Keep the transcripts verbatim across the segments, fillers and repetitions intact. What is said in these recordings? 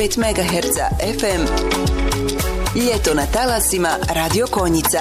pet megaherca F M. Ljeto na talasima Radio Konjica.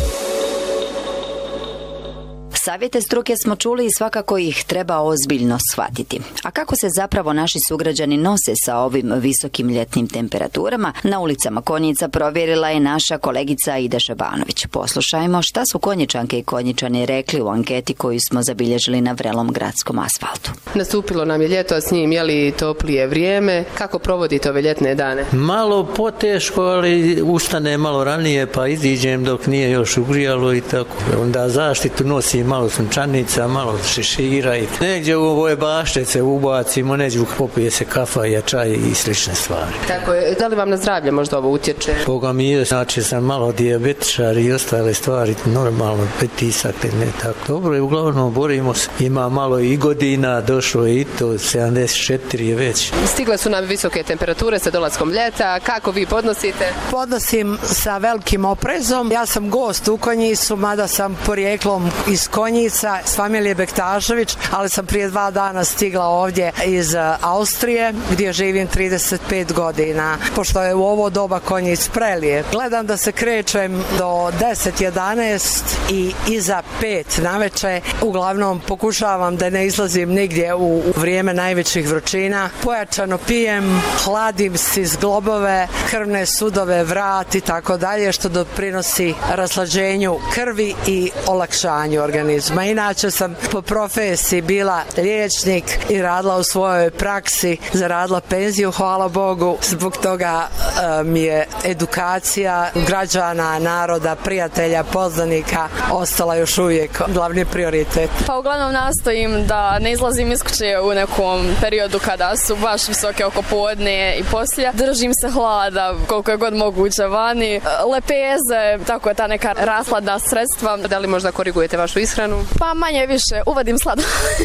Savjete struke smo čuli i svakako ih treba ozbiljno shvatiti. A kako se zapravo naši sugrađani nose sa ovim visokim ljetnim temperaturama, na ulicama Konjica provjerila je naša kolegica Aida Šabanović. Poslušajmo šta su Konjičanke i Konjičani rekli u anketi koju smo zabilježili na vrelom gradskom asfaltu. Nastupilo nam je ljeto, a s njim je li toplije vrijeme. Kako provodite ove ljetne dane? Malo poteško, ali ustane malo ranije pa iziđem dok nije još ugrijalo i tako. Onda zaštitu nosim malo sunčanica, malo šešira i negdje u ove baštece ubacimo, neđe popije se kafa i čaj i slične stvari. Tako je, da li vam na zdravlje možda ovo utječe? Boga mi je, znači sam malo dijabetičar i ostale stvari, normalno pritisak, ne tako. Dobro je, uglavnom borimo se. Ima malo i godina, došlo je i to, sedamdeset četiri je već. Stigle su nam visoke temperature sa dolaskom ljeta, kako vi podnosite? Podnosim sa velikim oprezom. Ja sam gost u Konjicu, mada sam porijeklom iz Konjica, s familije Bektašević, ali sam prije dva dana stigla ovdje iz Austrije, gdje živim trideset pet godina. Pošto je u ovo doba Konjic prelijep. Gledam da se krećem do deset jedanaest i iza pet naveče. Uglavnom pokušavam da ne izlazim nigdje u vrijeme najvećih vrućina. Pojačano pijem, hladim si zglobove, krvne sudove, vrat i tako dalje, što doprinosi raslađenju krvi i olakšanju organizma. Inače sam po profesiji bila liječnik i radila u svojoj praksi, zaradila penziju, hvala Bogu. Zbog toga e, mi je edukacija građana, naroda, prijatelja, poznanika ostala još uvijek glavni prioritet. Pa uglavnom nastojim da ne izlazim iz kuće u nekom periodu kada su baš visoke oko podne i poslije. Držim se hlada koliko je god moguće vani. Lepeze, tako je ta neka rasladna sredstva. Da li možda korigujete vašu ishranu? Pa manje više, uvadim sladoled.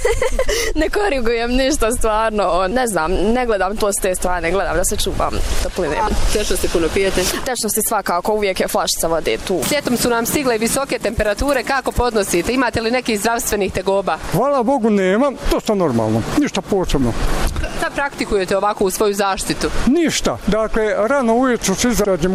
Ne korigujem ništa stvarno. Ne znam, ne gledam to s te strane, gledam da se čuvam topline. Tečnosti puno pijete? Tečnosti svakako, uvijek je flašica vode tu. Ljetom su nam stigle visoke temperature, kako podnosite? Imate li nekih zdravstvenih tegoba? Hvala Bogu nemam, to što normalno, ništa posebno. Šta praktikujete ovako u svoju zaštitu? Ništa, dakle rano ujutru se izrađem